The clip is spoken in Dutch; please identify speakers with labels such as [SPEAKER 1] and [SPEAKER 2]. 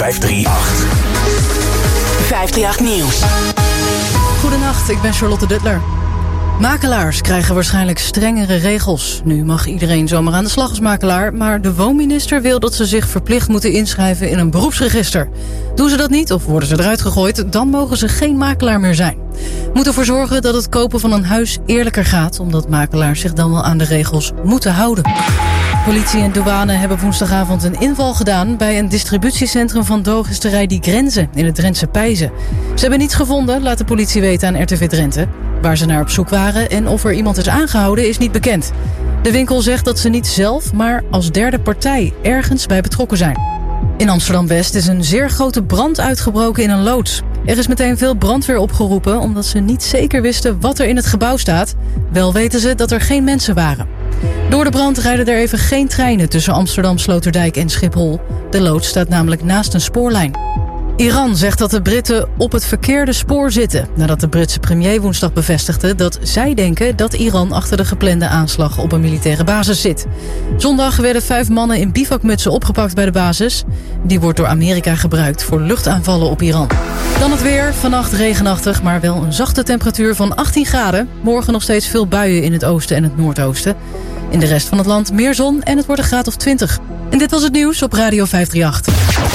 [SPEAKER 1] 538. 538 Nieuws.
[SPEAKER 2] Goedenacht, ik ben Charlotte Duttler. Makelaars krijgen waarschijnlijk strengere regels. Nu mag iedereen zomaar aan de slag als makelaar, maar de woonminister wil dat ze zich verplicht moeten inschrijven in een beroepsregister. Doen ze dat niet of worden ze eruit gegooid, dan mogen ze geen makelaar meer zijn. Moet ervoor zorgen dat het kopen van een huis eerlijker gaat, omdat makelaars zich dan wel aan de regels moeten houden. Politie en douane hebben woensdagavond een inval gedaan bij een distributiecentrum van drogisterij Die Grenze in het Drentse Peijzen. Ze hebben niets gevonden, laat de politie weten aan RTV Drenthe. Waar ze naar op zoek waren en of er iemand is aangehouden is niet bekend. De winkel zegt dat ze niet zelf, maar als derde partij ergens bij betrokken zijn. In Amsterdam-West is een zeer grote brand uitgebroken in een loods. Er is meteen veel brandweer opgeroepen omdat ze niet zeker wisten wat er in het gebouw staat. Wel weten ze dat er geen mensen waren. Door de brand rijden er even geen treinen tussen Amsterdam, Sloterdijk en Schiphol. De loods staat namelijk naast een spoorlijn. Iran zegt dat de Britten op het verkeerde spoor zitten, nadat de Britse premier woensdag bevestigde dat zij denken dat Iran achter de geplande aanslag op een militaire basis zit. Zondag werden 5 mannen in bivakmutsen opgepakt bij de basis. Die wordt door Amerika gebruikt voor luchtaanvallen op Iran. Dan het weer, vannacht regenachtig, maar wel een zachte temperatuur van 18 graden. Morgen nog steeds veel buien in het oosten en het noordoosten. In de rest van het land meer zon en het wordt een graad of 20. En dit was het nieuws op Radio 538.